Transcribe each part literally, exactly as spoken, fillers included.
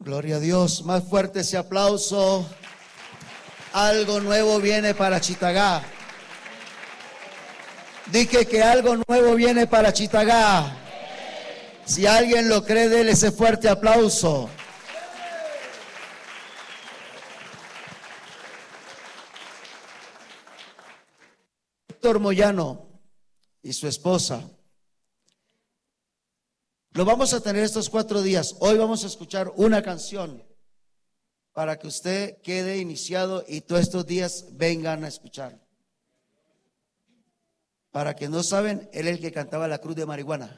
Gloria a Dios. Más fuerte ese aplauso. Algo nuevo viene para Chitagá. Dije que algo nuevo viene para Chitagá. Si alguien lo cree, déle ese fuerte aplauso. Héctor Moyano y su esposa. Lo vamos a tener estos cuatro días. Hoy vamos a escuchar una canción para que usted quede iniciado y todos estos días vengan a escuchar. Para que no saben, él es el que cantaba La Cruz de Marihuana.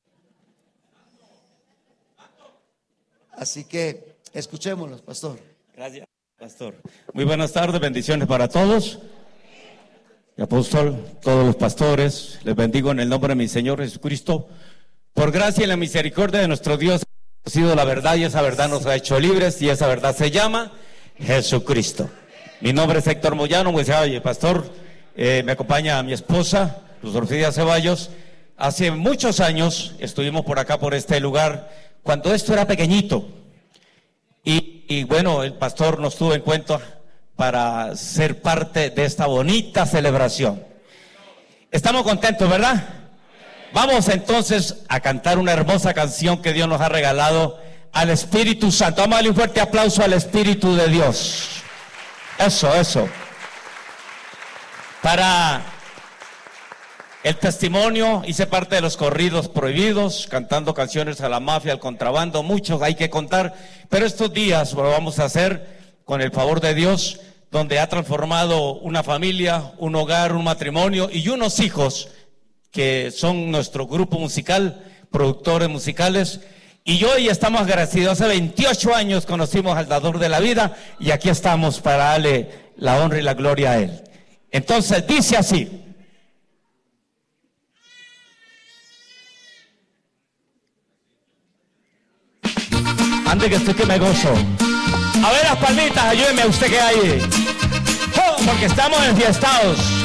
Así que escuchémoslos, pastor. Gracias, pastor. Muy buenas tardes, bendiciones para todos. Y apóstol, todos los pastores, les bendigo en el nombre de mi Señor Jesucristo. Por gracia y la misericordia de nuestro Dios ha sido la verdad, y esa verdad nos ha hecho libres, y esa verdad se llama Jesucristo. Mi nombre es Héctor Moyano, pues, oye, pastor, eh, me acompaña mi esposa, Luz Orfidia Ceballos. Hace muchos años estuvimos por acá, por este lugar, cuando esto era pequeñito. Y, y bueno, el pastor nos tuvo en cuenta para ser parte de esta bonita celebración. Estamos contentos, ¿verdad? Vamos entonces a cantar una hermosa canción que Dios nos ha regalado al Espíritu Santo. Vamos a darle un fuerte aplauso al Espíritu de Dios. Eso, eso. Para el testimonio, hice parte de los corridos prohibidos, cantando canciones a la mafia, al contrabando, muchos hay que contar, pero estos días lo vamos a hacer con el favor de Dios, donde ha transformado una familia, un hogar, un matrimonio y unos hijos que son nuestro grupo musical, productores musicales, y hoy estamos agradecidos. Hace veintiocho años conocimos al dador de la vida y aquí estamos para darle la honra y la gloria a él. Entonces dice así: ande que estoy que me gozo. A ver las palmitas, ayúdeme a usted que hay, oh, porque estamos enfiestados.